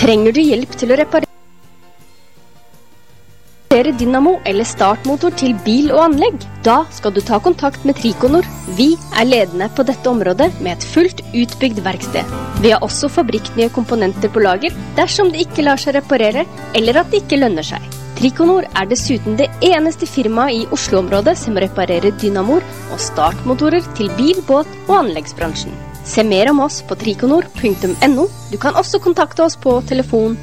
Trenger du hjelp til å reparere dynamo eller startmotor til bil og anlegg? Da skal du ta kontakt med Trikonor. Vi ledende på dette området med et fullt utbygd verksted. Vi har også fabrikknye komponenter på lager dersom det ikke lar seg reparere eller at det ikke lønner seg. Trikonor dessuten det eneste firmaet i Oslo-området som reparerer dynamoer og startmotorer til bil, båt og anleggsbransjen. Se mer om oss på trikonor.no. Du kan også kontakte oss på telefon